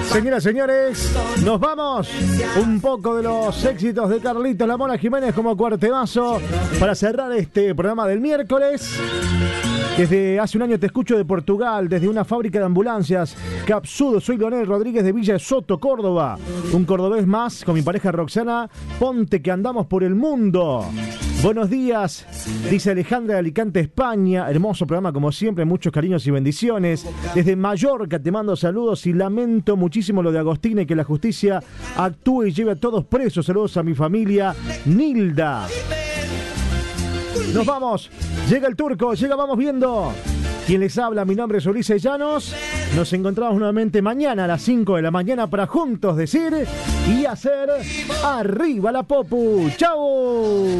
Señoras, señores, nos vamos. Un poco de los éxitos de Carlitos La Mona Jiménez como cuartebazo para cerrar este programa del miércoles. Desde hace un año te escucho de Portugal, desde una fábrica de ambulancias. Capsudo, soy Leonel Rodríguez de Villa de Soto, Córdoba. Un cordobés más con mi pareja Roxana. Ponte que andamos por el mundo. Buenos días, dice Alejandra de Alicante, España. Hermoso programa como siempre, muchos cariños y bendiciones. Desde Mallorca te mando saludos y lamento muchísimo lo de Agostina y que la justicia actúe y lleve a todos presos. Saludos a mi familia, Nilda. Nos vamos, llega el turco, llega Vamos Viendo. Quien les habla, mi nombre es Ulises Llanos. Nos encontramos nuevamente mañana a las 5 de la mañana para juntos decir y hacer arriba la Popu. ¡Chao!